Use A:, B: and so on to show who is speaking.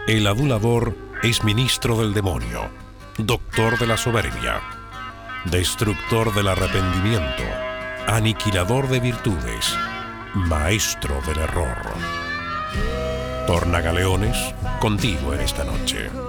A: El adulador es ministro del demonio, doctor de la soberbia, destructor del arrepentimiento, aniquilador de virtudes, maestro del error. Tornagaleones, contigo en esta noche.